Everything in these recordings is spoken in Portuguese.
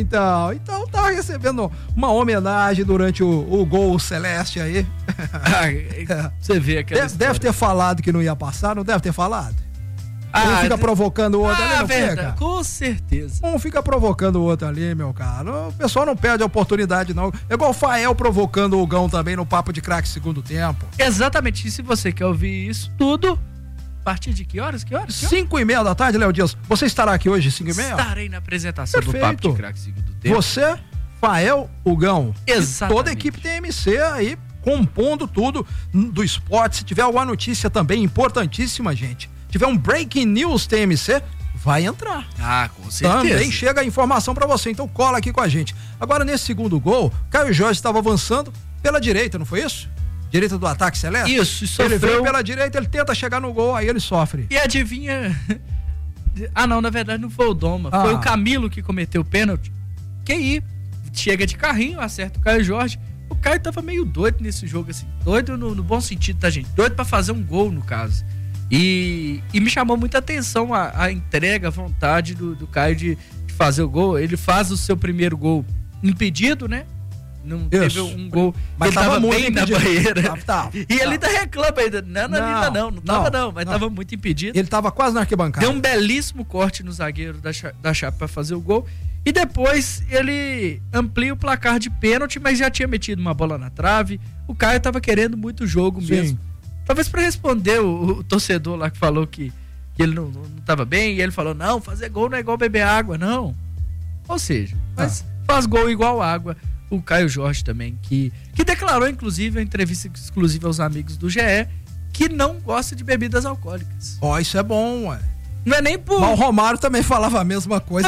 Então tá recebendo uma homenagem durante o gol celeste aí. Você vê aquela deve ter falado que não ia passar, não deve ter falado? Um fica provocando o outro ali, não verdade, fica? com certeza. Um fica provocando o outro ali, meu cara. O pessoal não perde a oportunidade, não. É igual o Fael provocando o Gão também no Papo de Craque segundo tempo. Exatamente. E se você quer ouvir isso tudo, a partir de que horas? 5:30 da tarde, Léo Dias. Você estará aqui hoje, 5:30? Estarei na apresentação Perfeito. do Papo de Craque segundo tempo. Você, Fael, o Gão. Exatamente. E toda a equipe TMC aí, compondo tudo do esporte. Se tiver alguma notícia também importantíssima, gente, tiver um Breaking News TMC, vai entrar. Com certeza. Também chega a informação pra você, então cola aqui com a gente. Agora, nesse segundo gol, Caio Jorge estava avançando pela direita, não foi isso? Direita do ataque celeste? Isso, sofreu. Ele veio pela direita, ele tenta chegar no gol, aí ele sofre. E adivinha... não, na verdade não foi o Doma, foi o Camilo que cometeu o pênalti. Que aí, chega de carrinho, acerta o Caio Jorge. O Caio tava meio doido nesse jogo, assim, doido no bom sentido, tá, gente? Doido pra fazer um gol, no caso. E me chamou muita atenção a entrega, a vontade do Caio de fazer o gol. Ele faz o seu primeiro gol impedido, né? Não teve um gol, mas ele tava muito bem impedido. na barreira. E ele ainda reclama ainda. Não, mas tava muito impedido. Ele tava quase na arquibancada. Deu um belíssimo corte no zagueiro da Chape pra fazer o gol. E depois ele amplia o placar de pênalti, mas já tinha metido uma bola na trave. O Caio tava querendo muito o jogo mesmo. Talvez pra responder o torcedor lá que falou que ele não tava bem, e ele falou, não, fazer gol não é igual beber água, não. Ou seja, mas faz gol igual água. O Caio Jorge também, que declarou, inclusive, a entrevista exclusiva aos amigos do GE, que não gosta de bebidas alcoólicas. Isso é bom, ué. Não é nem por... Mas o Romário também falava a mesma coisa.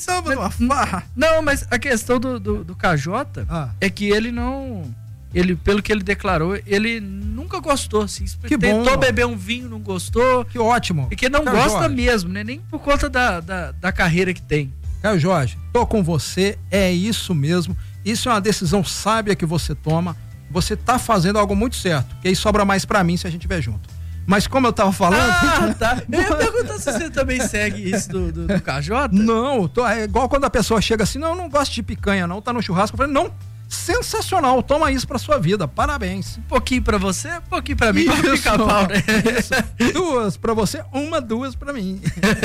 Não, mas a questão do KJ é que ele não... pelo que ele declarou, ele nunca gostou, assim. Tentou beber um vinho, não gostou. Que ótimo. E que não Caio gosta Jorge. mesmo, né? Nem por conta da carreira que tem. Caio Jorge, tô com você, é isso mesmo. Isso é uma decisão sábia que você toma. Você tá fazendo algo muito certo, que aí sobra mais pra mim se a gente estiver junto. Mas como eu tava falando... Tá. Eu ia perguntar se você também segue isso do KJ. Não, é igual quando a pessoa chega assim, não gosto de picanha não, tá no churrasco. Eu falei, não, sensacional, toma isso pra sua vida, parabéns. Um pouquinho pra você, um pouquinho pra mim. Pica-pau, né? Isso. 2 pra você, 2 pra mim.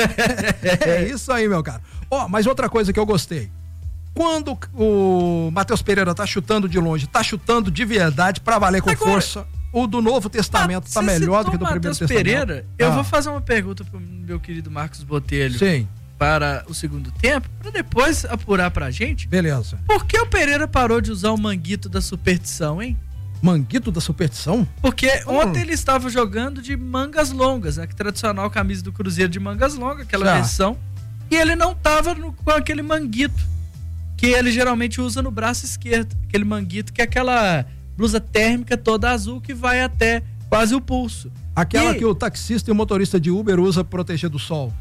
É isso aí, meu cara. Mas outra coisa que eu gostei. Quando o Matheus Pereira tá chutando de longe, tá chutando de verdade pra valer com força, o do Novo Testamento tá melhor do que do Primeiro Testamento. Pereira, eu vou fazer uma pergunta pro meu querido Marcos Botelho. Sim. Para o segundo tempo, para depois apurar pra gente. Beleza. Por que o Pereira parou de usar o manguito da superstição, hein? Manguito da superstição? Porque ontem ele estava jogando de mangas longas, né? Que tradicional camisa do Cruzeiro de mangas longas, aquela versão. E ele não tava com aquele manguito que ele geralmente usa no braço esquerdo. Aquele manguito que é aquela blusa térmica toda azul que vai até quase o pulso. Aquela que o taxista e o motorista de Uber usa pra proteger do sol.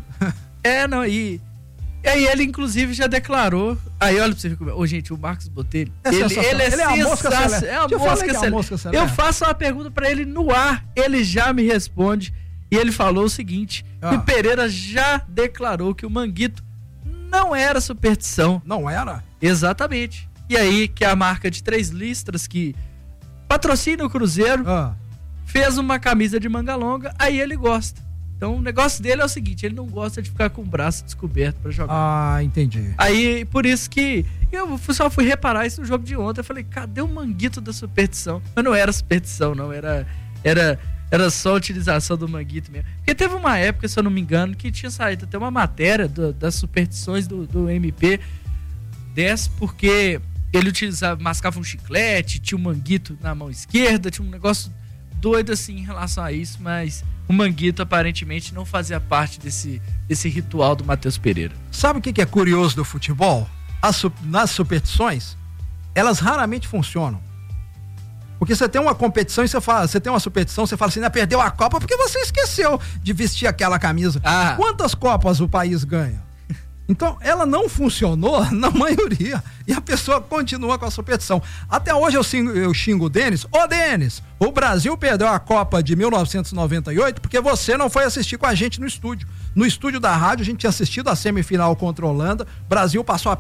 E aí ele inclusive já declarou. Aí olha pra você ver gente, o Marcos Botelho, ele é a mosca celeste. É a mosca celeste. Eu faço uma pergunta pra ele no ar, ele já me responde. E ele falou o seguinte, que o Pereira já declarou que o manguito não era superstição. Não era? Exatamente. E aí que a marca de 3 listras que patrocina o Cruzeiro fez uma camisa de manga longa, aí ele gosta. Então o negócio dele é o seguinte, ele não gosta de ficar com o braço descoberto pra jogar. Entendi. Aí por isso que eu só fui reparar isso no jogo de ontem, eu falei, cadê o manguito da superstição? Mas não era superstição não, era só a utilização do manguito mesmo. Porque teve uma época, se eu não me engano, que tinha saído até uma matéria das superstições do MP 10, porque ele mascava um chiclete, tinha um manguito na mão esquerda, tinha um negócio doido assim em relação a isso, mas o manguito aparentemente não fazia parte desse ritual do Matheus Pereira. Sabe o que é curioso do futebol? Nas superstições, elas raramente funcionam. Porque você tem uma competição e você tem uma superstição, você fala assim, perdeu a Copa porque você esqueceu de vestir aquela camisa. Quantas Copas o país ganha? Então, ela não funcionou na maioria e a pessoa continua com a superstição. Até hoje eu xingo o Denis. Denis, o Brasil perdeu a Copa de 1998 porque você não foi assistir com a gente no estúdio. No estúdio da rádio, a gente tinha assistido a semifinal contra a Holanda. O Brasil passou